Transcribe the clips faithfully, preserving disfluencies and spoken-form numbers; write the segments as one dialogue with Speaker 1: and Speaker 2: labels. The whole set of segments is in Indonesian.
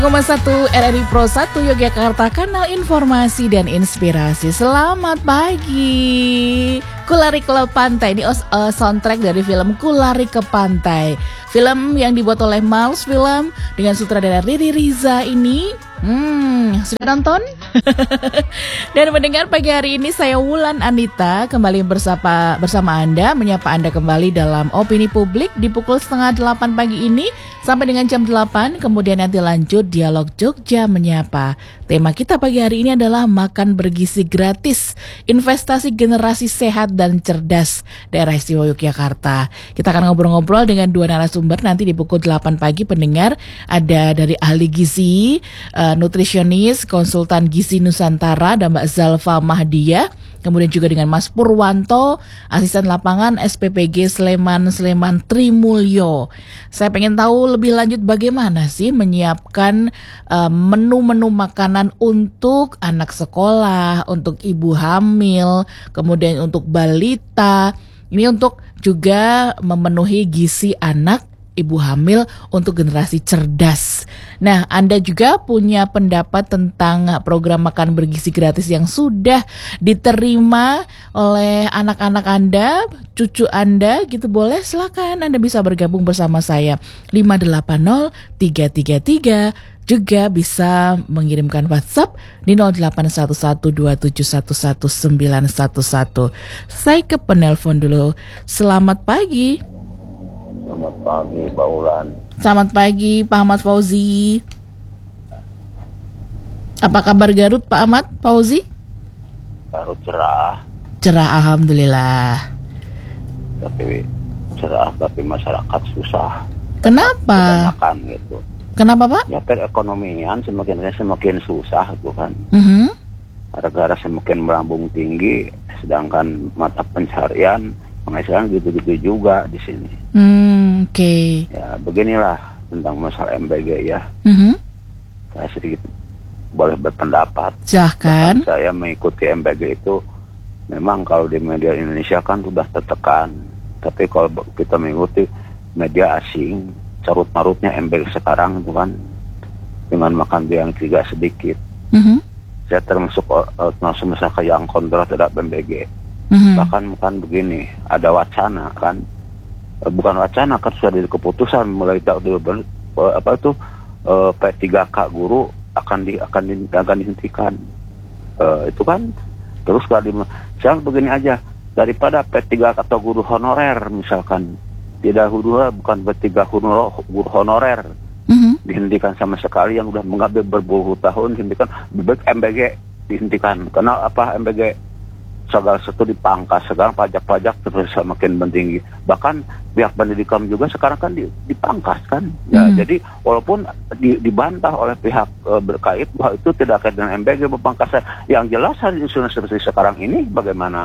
Speaker 1: Koma satu R R I Pro satu Yogyakarta, kanal informasi dan inspirasi. Selamat pagi. Kulari ke Pantai ini uh, soundtrack dari film Kulari ke Pantai. Film yang dibuat oleh Mals Film dengan sutradara Riri Riza ini. Hmm, sudah nonton? Dan mendengar pagi hari ini saya Wulan Anita kembali bersapa bersama Anda, menyapa Anda kembali dalam Opini Publik di pukul setengah delapan pagi ini sampai dengan jam delapan. Kemudian nanti lanjut Dialog Jogja Menyapa. Tema kita pagi hari ini adalah makan bergizi gratis, investasi generasi sehat dan cerdas daerah istimewa Yogyakarta. Kita akan ngobrol-ngobrol dengan dua narasumber nanti di pukul delapan pagi. Pendengar, ada dari ahli gizi, uh, nutrisionis, konsultan gizi Nusantara, dan Mbak Zalfa Mahdiah. Kemudian juga dengan Mas Purwanto, asisten lapangan S P P G Sleman Sleman Trimulyo. Saya pengen tahu lebih lanjut bagaimana sih menyiapkan uh, menu-menu makanan untuk anak sekolah, untuk ibu hamil, kemudian untuk balita. Ini untuk juga memenuhi gizi anak ibu hamil untuk generasi cerdas. Nah, Anda juga punya pendapat tentang program makan bergizi gratis yang sudah diterima oleh anak-anak Anda, cucu Anda gitu, boleh silakan Anda bisa bergabung bersama saya lima delapan nol tiga tiga tiga. Juga bisa mengirimkan WhatsApp di nol delapan satu satu dua tujuh satu satu sembilan satu satu. Saya ke penelpon dulu. Selamat pagi.
Speaker 2: Selamat pagi, Pak Ulan.
Speaker 1: Selamat pagi, Pak Ahmad Fauzi. Apa kabar Garut, Pak Ahmad Fauzi?
Speaker 2: Garut cerah.
Speaker 1: Cerah, alhamdulillah.
Speaker 2: Tapi cerah, tapi masyarakat susah.
Speaker 1: Kenapa?
Speaker 2: Kebanyakan gitu.
Speaker 1: Kenapa, Pak?
Speaker 2: Ya, perekonomian semakin semakin susah, bukan?
Speaker 1: Mm-hmm.
Speaker 2: Harga semakin melambung tinggi, sedangkan mata pencarian penghasilan gitu-gitu juga di sini.
Speaker 1: Hmm, oke. Okay.
Speaker 2: Ya, beginilah tentang masalah M B G ya.
Speaker 1: Mm-hmm.
Speaker 2: Saya sedikit boleh berpendapat.
Speaker 1: Silahkan.
Speaker 2: Bahkan saya mengikuti M B G itu, memang kalau di media Indonesia kan sudah tertekan. Tapi kalau kita mengikuti media asing, carut-marutnya M B G sekarang itu kan dengan makan biaya yang tidak sedikit. Mm-hmm. Saya termasuk termasuk misalnya yang kontra terhadap M B G. Mm-hmm. Bahkan bukan begini, ada wacana kan, bukan wacana kan sudah dari keputusan mulai tahun apa itu P tiga K guru akan di akan di, akan dihentikan. Uh, itu kan terus kalau di sekarang begini aja, daripada P tiga K atau guru honorer misalkan tidak guru bukan P tiga guru, guru honorer mm-hmm. dihentikan sama sekali yang sudah mengambil berpuluh tahun dihentikan, lebih baik M B G dihentikan. Karena apa? M B G segala sesuatu dipangkas, sekarang pajak-pajak terus semakin tinggi. Bahkan pihak pendidikan juga sekarang kan dipangkas kan. Ya, hmm. Jadi walaupun di, dibantah oleh pihak e, berkait bahwa itu tidak kait dengan M B G berpangkasnya, yang jelas hari ini seperti sekarang ini bagaimana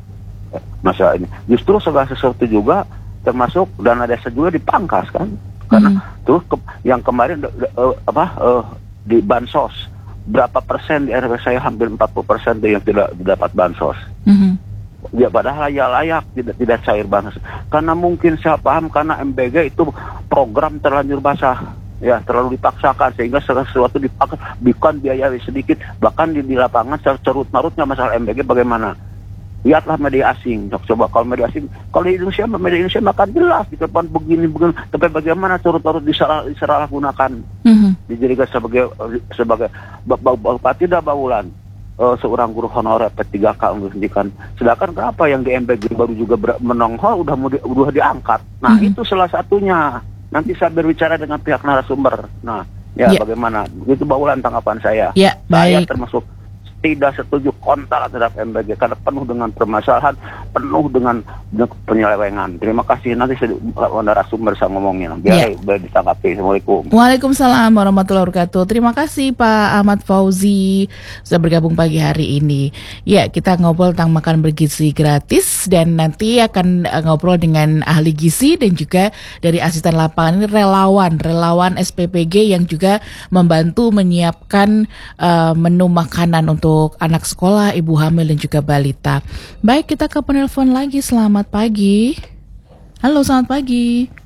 Speaker 2: masalah ini. Justru segala sesuatu juga termasuk dana desa juga dipangkas kan. Karena hmm. tuh ke, yang kemarin e, apa e, di bansos berapa persen di R W saya, hampir empat puluh persen yang tidak dapat bansos. Mm-hmm. Ya padahal ya layak tidak tidak cair bansos. Karena mungkin saya paham karena M B G itu program terlanjur basah, ya terlalu dipaksakan sehingga segala sesuatu dipaksa, bukan biaya sedikit. Bahkan di, di lapangan carut marutnya masalah M B G bagaimana? Lihatlah media asing. Coba kalau media asing, kalau di Indonesia media Indonesia makan jelas di depan begini begini, tapi bagaimana carut-carut disalah disalah gunakan, mm-hmm. dijadikan sebagai sebagai bupati dah Baulan, uh, seorang guru honorer P tiga K untuk pendidikan. Sedangkan kenapa yang di M B G baru juga ber- menongol udah di, udah diangkat? Nah mm-hmm. itu salah satunya. Nanti saya berbicara dengan pihak narasumber. Nah ya yeah. Bagaimana? Begitu Baulan tanggapan saya.
Speaker 1: Yeah,
Speaker 2: saya
Speaker 1: baik.
Speaker 2: termasuk tidak setuju kontra terhadap M B G karena penuh dengan permasalahan, penuh dengan, dengan penyelewengan. Terima kasih, nanti saya narasumber saya ngomongnya biar yeah. biar ditanggapi. Assalamualaikum.
Speaker 1: Waalaikumsalam warahmatullahi wabarakatuh. Terima kasih Pak Ahmad Fauzi sudah bergabung pagi hari ini. Ya, kita ngobrol tentang makan bergizi gratis dan nanti akan ngobrol dengan ahli gizi dan juga dari asisten lapangan ini relawan, relawan S P P G yang juga membantu menyiapkan uh, menu makanan untuk untuk anak sekolah, ibu hamil dan juga balita. Baik, kita ke penelpon lagi. Selamat pagi. Halo, selamat pagi.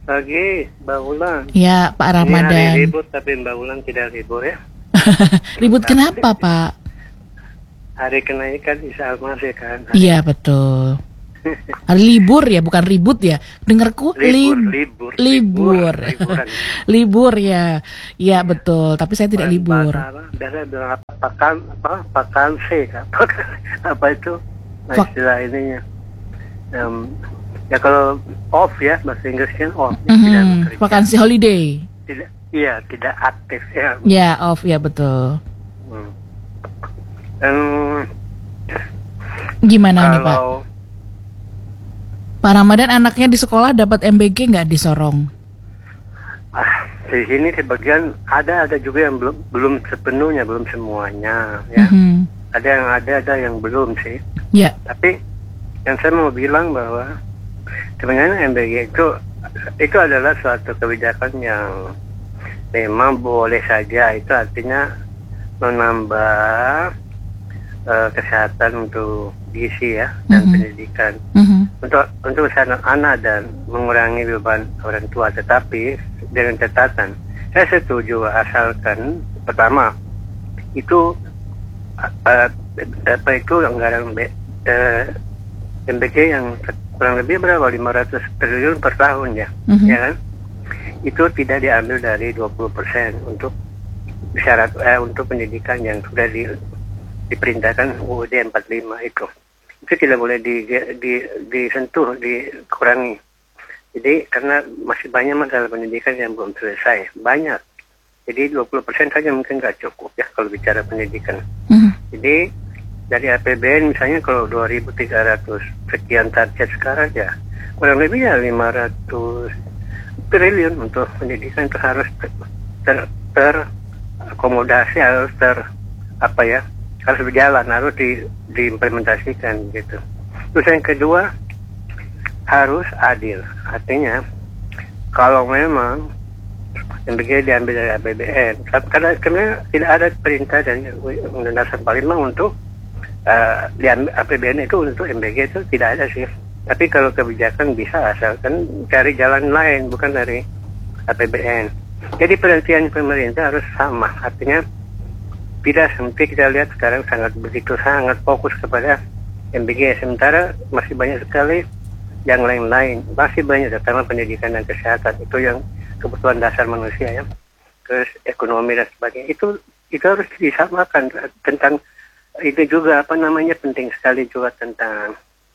Speaker 3: Pagi, Mbak Ulan.
Speaker 1: Ya, Pak
Speaker 3: Ini hari
Speaker 1: Ramadan.
Speaker 3: ribut tapi Mbak Ulan tidak libur ya.
Speaker 1: Ribut kenapa, Pak?
Speaker 3: Hari kenaikan Isa Al-Masih kan.
Speaker 1: Iya, betul. Hari libur ya, bukan ribut ya. Dengarku
Speaker 3: Libur,
Speaker 1: lib-
Speaker 3: libur,
Speaker 1: libur.
Speaker 3: liburan.
Speaker 1: Libur ya. Iya, betul. Tapi saya tidak
Speaker 3: Bukan
Speaker 1: libur.
Speaker 3: bahasa apa, biasa bilang apa, pakan, apa, vakansi, apa, apa itu, nah,
Speaker 1: Vak-
Speaker 3: istilah ininya. Em, ya kalau off ya, bahasa Inggrisnya off,
Speaker 1: Mhm,
Speaker 3: tidak bekerja.
Speaker 1: vakansi holiday.
Speaker 3: Tidak, iya, tidak aktif ya.
Speaker 1: Ya, off ya, betul.
Speaker 3: Hmm. Em,
Speaker 1: Gimana nih, Pak?
Speaker 3: kalau
Speaker 1: Pak Ramadan anaknya di sekolah dapat M B G nggak di Sorong?
Speaker 3: ah, di sini sebagian ada ada juga yang belum belum sepenuhnya, belum semuanya ya.
Speaker 1: Mhm.
Speaker 3: Ada yang ada, ada yang belum sih.
Speaker 1: Ya.
Speaker 3: Tapi yang saya mau bilang bahwa sebenarnya M B G itu itu adalah suatu kebijakan yang memang boleh saja, itu artinya menambah eh, kesehatan untuk gizi ya dan
Speaker 1: Mhm.
Speaker 3: pendidikan
Speaker 1: Mhm.
Speaker 3: untuk untuk anak-anak dan mengurangi beban orang tua, tetapi dengan catatan saya setuju asalkan pertama itu uh, apa itu anggaran B- uh, M B G yang kurang lebih berapa lima ratus triliun per tahun ya,
Speaker 1: Mhm.
Speaker 3: ya kan? Itu tidak diambil dari dua puluh persen untuk syarat eh, untuk pendidikan yang sudah di, diperintahkan U U D empat puluh lima itu. Itu tidak boleh di, di, disentuh, dikurangi. Jadi karena masih banyak masalah pendidikan yang belum selesai, banyak. Jadi dua puluh persen saja mungkin nggak cukup ya kalau bicara pendidikan.
Speaker 1: Mhm.
Speaker 3: Jadi dari A P B N misalnya kalau dua ribu tiga ratus sekian target sekarang ya kurang lebih ya lima ratus triliun untuk pendidikan itu harus ter, ter, terakomodasi, harus ter apa ya harus berjalan, harus di, diimplementasikan gitu. Terus yang kedua harus adil, artinya kalau memang yang begini diambil dari A P B N, karena karena tidak ada perintah dari Undang-Undang Dasar empat puluh lima untuk uh, diambil A P B N itu untuk M B G itu tidak ada sih. Tapi kalau kebijakan bisa asalkan cari jalan lain bukan dari A P B N. Jadi perhatian pemerintah harus sama, artinya tidak seperti kita lihat sekarang sangat begitu sangat fokus kepada M B G, sementara masih banyak sekali yang lain-lain, masih banyak terutama pendidikan dan kesehatan itu yang kebutuhan dasar manusia ya, terus ekonomi dan sebagainya itu itu harus disamakan. Tentang itu juga apa namanya penting sekali juga tentang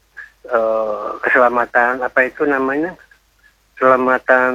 Speaker 3: uh, keselamatan apa itu namanya keselamatan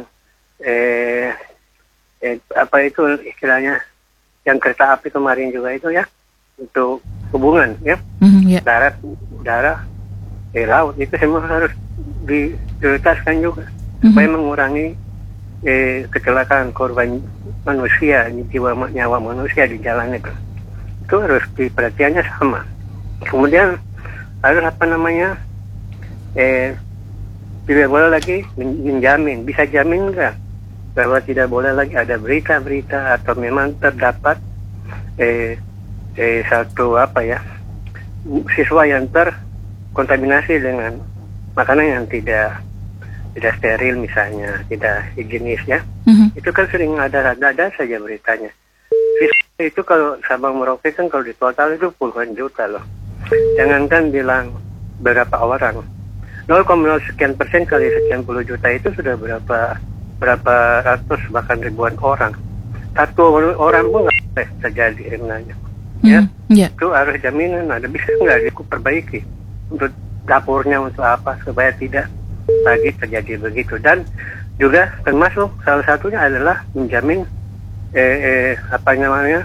Speaker 3: eh, eh apa itu istilahnya yang kereta api kemarin juga itu ya untuk hubungan ya
Speaker 1: Mhm, ya.
Speaker 3: darat udara di laut itu semua harus diprioritaskan juga supaya mengurangi eh, kecelakaan korban manusia, jiwa nyawa manusia di jalan itu. Itu harus diperhatiannya sama. Kemudian harus apa namanya eh, tidak boleh lagi men- menjamin, bisa jamin enggak bahwa tidak boleh lagi ada berita-berita atau memang terdapat eh, eh, satu apa ya siswa yang terkontaminasi dengan makanan yang tidak tidak steril misalnya, tidak higienis ya.
Speaker 1: Mhm.
Speaker 3: Itu kan sering ada ada saja beritanya. Siswa itu kalau Sabang Merauke kan kalau di total itu puluhan juta loh. Jangankan bilang berapa orang, nol koma nol sekian persen kali sekian puluh juta itu sudah berapa berapa ratus bahkan ribuan orang. Satu orang pun nggak boleh terjadi sebenarnya. Ya,
Speaker 1: Mhm, ya.
Speaker 3: itu harus jaminan ada bisa nggak diperbaiki untuk dapurnya untuk apa supaya tidak lagi terjadi begitu. Dan juga termasuk salah satunya adalah menjamin eh, eh, apa namanya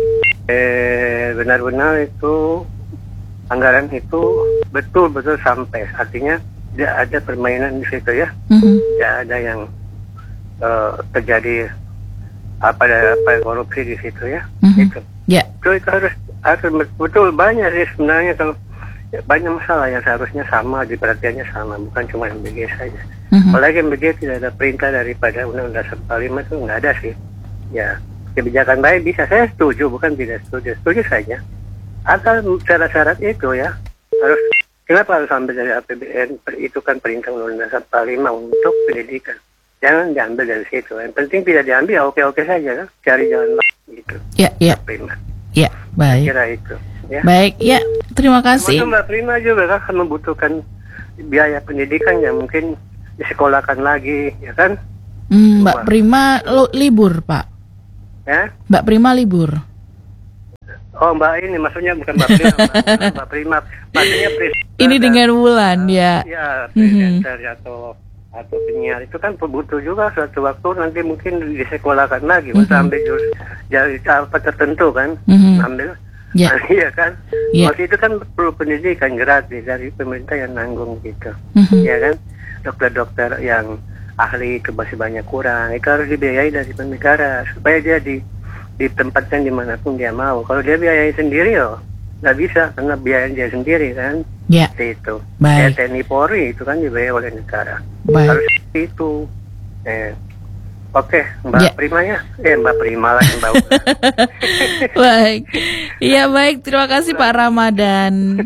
Speaker 3: eh, benar-benar itu anggaran itu betul-betul sampai, artinya tidak ada permainan di situ ya,
Speaker 1: Mhm.
Speaker 3: tidak ada yang eh, terjadi apa apa korupsi di situ ya.
Speaker 1: Mhm.
Speaker 3: Itu
Speaker 1: Ya.
Speaker 3: itu, itu harus harus betul banyak sih sebenarnya kalau ya, banyak masalah yang seharusnya sama, diperhatiannya sama, bukan cuma M B G saja.
Speaker 1: Mhm.
Speaker 3: Apalagi M B G tidak ada perintah daripada Undang-Undang Dasar empat puluh lima itu nggak ada sih. Ya kebijakan baik bisa, saya setuju, bukan tidak setuju, setuju saja. Asal syarat-syarat itu ya harus, kenapa harus ambil dari A P B N? Itu kan perintah Undang-Undang Dasar empat puluh lima untuk pendidikan. jangan diambil dari situ. Yang penting tidak diambil, ya oke-oke saja kan, cari jalan lain gitu.
Speaker 1: Ya, ya,
Speaker 3: Prima.
Speaker 1: ya, baik.
Speaker 3: Kira itu. Ya.
Speaker 1: Baik, ya, terima kasih.
Speaker 3: Termasuk Mbak Prima juga kan membutuhkan biaya pendidikan yang mungkin disekolahkan lagi, ya kan?
Speaker 1: Hmm, Mbak Prima lo, libur, Pak.
Speaker 3: Ya?
Speaker 1: Mbak Prima libur.
Speaker 3: Oh, Mbak ini maksudnya bukan Mbak Prima, Mbak, Mbak Prima. Maksudnya presenter.
Speaker 1: Ini dengan Wulan, ya.
Speaker 3: Ya, presenter mm-hmm. atau atau penyiar itu kan butuh juga suatu waktu nanti mungkin disekolahkan lagi, mm-hmm. untuk ambil jurus jadi apa tertentu kan, mm-hmm. ambil. Ya. Nah, iya kan, ya. Waktu itu kan perlu pendidikan gratis dari pemerintah yang nanggung gitu, mm-hmm. ya kan, dokter-dokter yang ahli itu masih banyak kurang, itu harus dibiayai dari negara supaya dia di, ditempatkan dimanapun dia mau. Kalau dia biayai sendiri yo, nggak bisa karena biaya dia sendiri kan,
Speaker 1: ya.
Speaker 3: Seperti itu.
Speaker 1: Baik.
Speaker 3: Ya, T N I Polri itu kan dibiayai oleh negara,
Speaker 1: baik.
Speaker 3: Harus seperti itu. Eh. Oke, Mbak ya. Prima ya, eh Mbak Prima lagi Mbak.
Speaker 1: Baik, iya baik, terima kasih Pak Ramadan.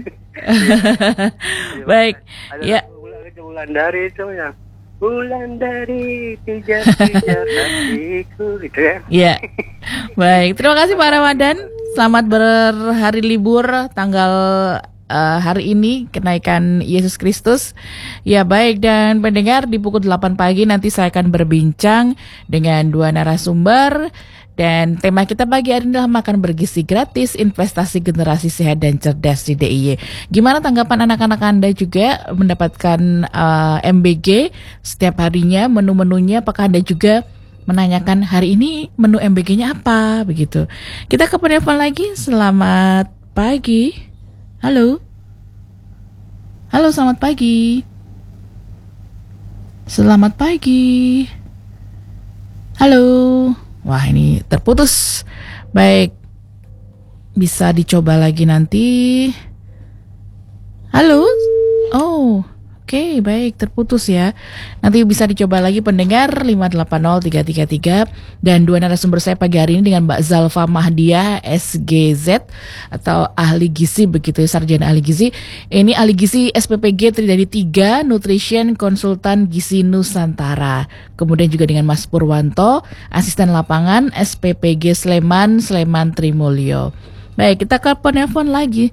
Speaker 1: Baik, ya.
Speaker 3: Bulan dari itu ya, bulan dari pijar-pijar hatiku gitu ya.
Speaker 1: Iya, baik, terima kasih Pak Ramadan. Selamat berhari libur tanggal Uh, hari ini kenaikan Yesus Kristus. Ya baik, dan pendengar, di pukul delapan pagi nanti saya akan berbincang dengan dua narasumber. Dan tema kita pagi hari ini adalah makan bergizi gratis, investasi generasi sehat dan cerdas di D I Y. Gimana tanggapan anak-anak Anda juga mendapatkan uh, M B G setiap harinya, menu-menunya? Apakah Anda juga menanyakan hari ini menu M B G-nya apa? Begitu. Kita ke penelpon lagi. Selamat pagi. Halo. Halo, selamat pagi. Selamat pagi. Halo. Wah, ini terputus. Baik. Bisa dicoba lagi nanti. Halo. Oh, oke, okay, baik, terputus ya. Nanti bisa dicoba lagi pendengar lima delapan nol tiga tiga tiga. Dan dua narasumber saya pagi hari ini dengan Mbak Zalfa Mahdiah S G Z atau ahli gizi begitu ya, sarjana ahli gizi. Ini ahli gizi S P P G Tridadi tiga, Nutrition Konsultan Gizi Nusantara. Kemudian juga dengan Mas Purwanto, asisten lapangan S P P G Sleman, Sleman Trimulyo. Baik, kita ke penelpon lagi.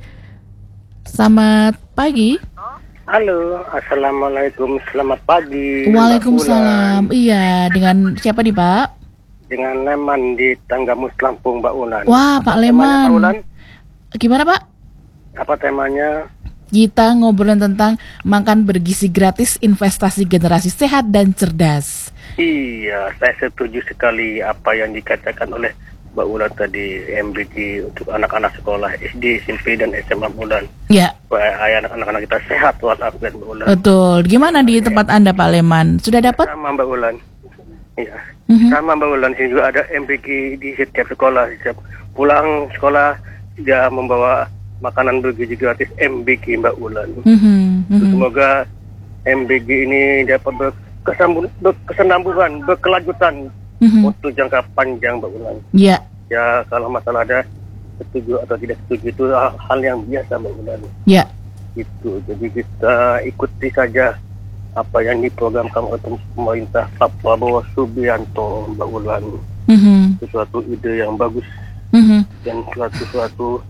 Speaker 1: Selamat pagi.
Speaker 3: Halo, assalamualaikum, selamat pagi.
Speaker 1: Waalaikumsalam. Iya, dengan siapa nih Pak?
Speaker 3: Dengan Leman di Tanggamus Lampung, Mbak Ulan.
Speaker 1: Wah, Pak
Speaker 3: Apa
Speaker 1: Leman.
Speaker 3: Temanya, Pak Ulan?
Speaker 1: Gimana Pak?
Speaker 3: Apa temanya?
Speaker 1: Kita ngobrolin tentang makan bergizi gratis, investasi generasi sehat dan cerdas.
Speaker 3: Iya, saya setuju sekali apa yang dikatakan oleh Mbak Ulan tadi, M B G untuk anak-anak sekolah S D, S M P, dan S M A Ulan.
Speaker 1: Ya.
Speaker 3: Supaya anak-anak kita sehat walafiat, Mbak Ulan.
Speaker 1: Betul. Gimana di tempat ya. Anda Pak Leman? Sudah dapat?
Speaker 3: Sama Mbak Ulan. Iya.
Speaker 1: Mm-hmm.
Speaker 3: Sama Mbak Ulan, sini juga ada M B G di setiap sekolah. Setiap pulang sekolah dia membawa makanan bergizi gratis M B G, Mbak Ulan.
Speaker 1: Mm-hmm. Mm-hmm.
Speaker 3: Semoga M B G ini dapat berkesambung, berkesenambungan, berkelanjutan. Mm-hmm. Untuk jangka panjang, Mbak Ulan.
Speaker 1: Iya.
Speaker 3: Ya, kalau masalah ada setuju atau tidak setuju itu hal yang biasa, Mbak Ulan.
Speaker 1: Iya.
Speaker 3: Itu, jadi kita ikuti saja apa yang diprogramkan oleh pemerintah Pak Prabowo Subianto, Mbak Ulan.
Speaker 1: Mm-hmm.
Speaker 3: Sesuatu ide yang bagus,
Speaker 1: mm-hmm.
Speaker 3: dan suatu-suatu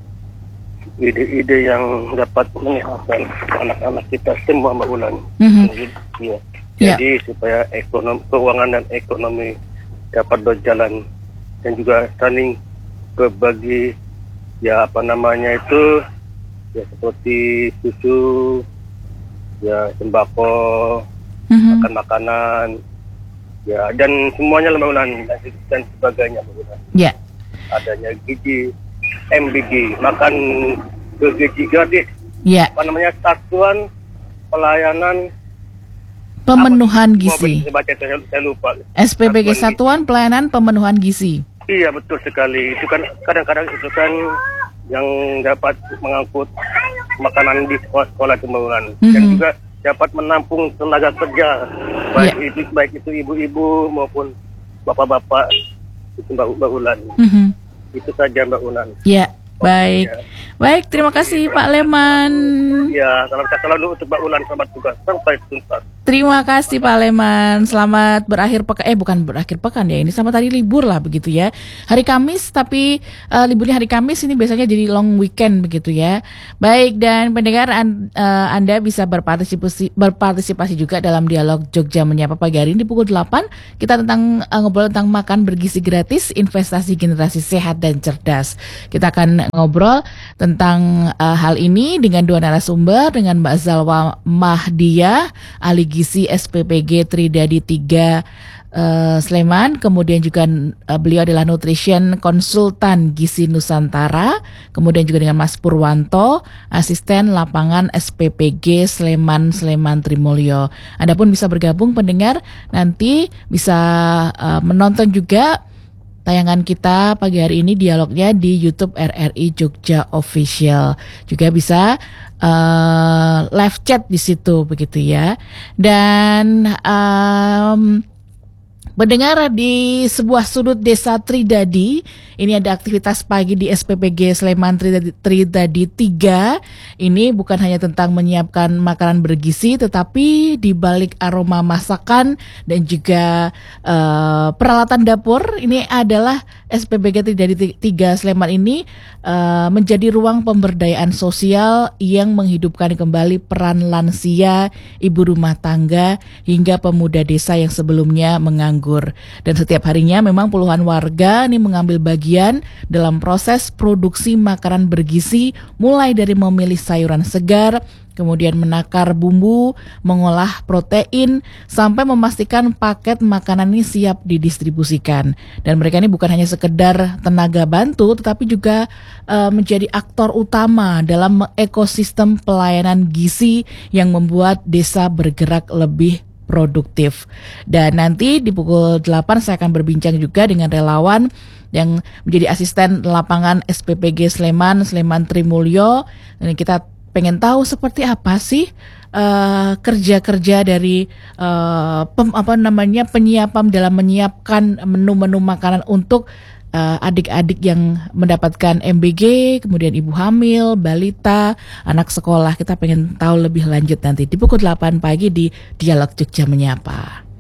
Speaker 3: ide-ide yang dapat menyehatkan anak-anak kita semua, Mbak Ulan.
Speaker 1: Mm-hmm.
Speaker 3: Jadi, ya.
Speaker 1: Yeah.
Speaker 3: Jadi supaya ekonomi, keuangan dan ekonomi dapat berjalan dan juga saling berbagi, ya apa namanya itu, ya seperti susu, ya sembako, mm-hmm. makan makanan, ya dan semuanya Mbak Ulan, dan sebagainya, Mbak Ulan.
Speaker 1: Ya.
Speaker 3: Adanya gizi M B G, makan bergizi gratis.
Speaker 1: Ya.
Speaker 3: Apa namanya, satuan pelayanan
Speaker 1: pemenuhan gizi.
Speaker 3: Baca, saya, saya lupa.
Speaker 1: S P P G Satuan Pelayanan Pemenuhan Gizi.
Speaker 3: Iya, betul sekali. Itu kan kadang-kadang itu kan yang dapat mengangkut makanan di sekolah-sekolah Cemburan, mm-hmm. dan juga dapat menampung tenaga kerja, baik yeah. itu baik itu ibu-ibu maupun bapak-bapak, itu Mbak, Mbak Ulan. Mm-hmm. Itu saja Mbak Ulan.
Speaker 1: Ya. Yeah. Baik, ya. Baik, terima kasih Pak Leman.
Speaker 3: Ya, salam selalu untuk Mbak Ulan, selamat tugas sampai tuntas.
Speaker 1: Terima kasih Pak Leman. Selamat berakhir pekan. Eh bukan berakhir pekan ya. Ini sama tadi libur lah begitu ya. Hari Kamis tapi uh, liburnya hari Kamis ini biasanya jadi long weekend begitu ya. Baik, dan pendengar an, uh, Anda bisa berpartisipasi berpartisipasi juga dalam dialog Jogja Menyapa pagi hari ini di pukul delapan. Kita tentang uh, ngobrol tentang makan bergizi gratis, investasi generasi sehat dan cerdas. Kita akan ngobrol tentang uh, hal ini dengan dua narasumber, dengan Mbak Zalwa Mahdiah, ahli gizi S P P G Tridadi tiga uh, Sleman, kemudian juga uh, beliau adalah nutrition konsultan Gizi Nusantara, kemudian juga dengan Mas Purwanto, asisten lapangan S P P G Sleman Sleman Trimulyo. Anda pun bisa bergabung pendengar, nanti bisa uh, menonton juga tayangan kita pagi hari ini dialognya di YouTube R R I Jogja Official. Juga bisa uh, live chat di situ begitu ya. Dan um, mendengar di sebuah sudut desa Tridadi, ini ada aktivitas pagi di S P P G Sleman Tridadi, Tridadi tiga. Ini bukan hanya tentang menyiapkan makanan bergizi, tetapi di balik aroma masakan dan juga uh, peralatan dapur, ini adalah S P P G Tridadi tiga Sleman ini uh, menjadi ruang pemberdayaan sosial yang menghidupkan kembali peran lansia, ibu rumah tangga, hingga pemuda desa yang sebelumnya menganggur. Dan setiap harinya memang puluhan warga ini mengambil bagian dalam proses produksi makanan bergizi, mulai dari memilih sayuran segar, kemudian menakar bumbu, mengolah protein, sampai memastikan paket makanan ini siap didistribusikan. Dan mereka ini bukan hanya sekedar tenaga bantu, tetapi juga uh, menjadi aktor utama dalam ekosistem pelayanan gizi yang membuat desa bergerak lebih produktif. Dan nanti di pukul delapan saya akan berbincang juga dengan relawan yang menjadi asisten lapangan S P P G Sleman Sleman Trimulyo. Dan kita pengen tahu seperti apa sih uh, kerja-kerja dari uh, pem, apa namanya penyiapan dalam menyiapkan menu-menu makanan untuk uh, adik-adik yang mendapatkan M B G, kemudian ibu hamil, balita, anak sekolah. Kita pengen tahu lebih lanjut nanti di pukul delapan pagi di Dialog Jogja Menyapa.